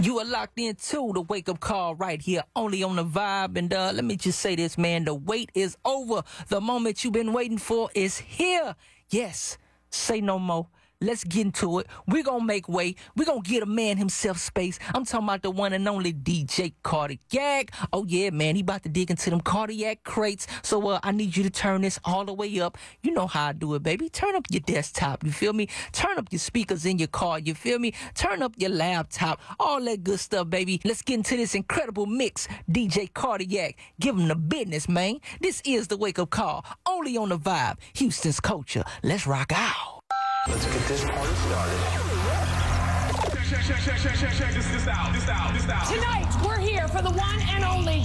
You are locked into the wake up call right here, only on the Vibe. And let me just say this, man. The wait is over. The moment you've been waiting for is here. Yes. Say no more. Let's get into it. We're going to make way. We're going to get a man himself space. I'm talking about the one and only DJ Cardiac. Oh, yeah, man. He about to dig into them cardiac crates. So I need you to turn this all the way up. You know how I do it, baby. Turn up your desktop. You feel me? Turn up your speakers in your car. You feel me? Turn up your laptop. All that good stuff, baby. Let's get into this incredible mix. DJ Cardiac. Give him the business, man. This is the wake-up call. Only on the Vibe. Houston's culture. Let's rock out. Let's get this party started. Check this out. Tonight, we're here for the one and only